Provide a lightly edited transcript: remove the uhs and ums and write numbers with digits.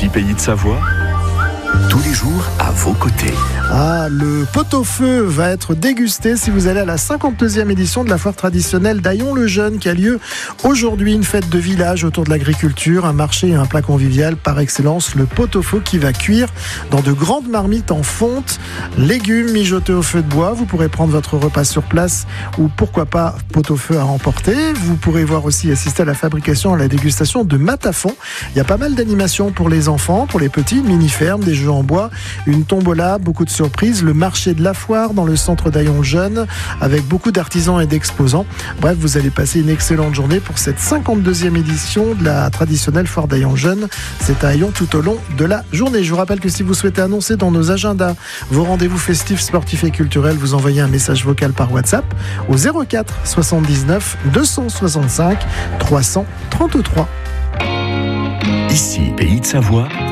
Ici Pays de Savoie, tous les jours à vos côtés. Ah, le pot-au-feu va être dégusté si vous allez à la 52e édition de la foire traditionnelle d'Aillon-le-Jeune qui a lieu aujourd'hui. Une fête de village autour de l'agriculture, un marché et un plat convivial par excellence, le pot-au-feu qui va cuire dans de grandes marmites en fonte, légumes mijotés au feu de bois. Vous pourrez prendre votre repas sur place ou pourquoi pas pot-au-feu à emporter. Vous pourrez voir aussi assister à la fabrication et à la dégustation de matafons. Il y a pas mal d'animations pour les enfants, pour les petits, une mini-ferme, des jeux en bois, une tombola, beaucoup de surprises, le marché de la foire dans le centre d'Aillon-Jeune avec beaucoup d'artisans et d'exposants. Bref, vous allez passer une excellente journée pour cette 52e édition de la traditionnelle foire d'Aillon-Jeune. C'est à Aillon tout au long de la journée. Je vous rappelle que si vous souhaitez annoncer dans nos agendas vos rendez-vous festifs, sportifs et culturels, vous envoyez un message vocal par WhatsApp au 04 79 265 333. Ici Pays de Savoie,